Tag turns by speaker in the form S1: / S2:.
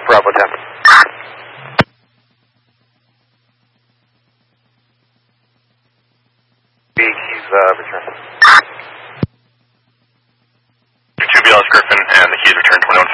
S1: Bravo 10. He's returned.
S2: 2BLS Griffin and the keys return 21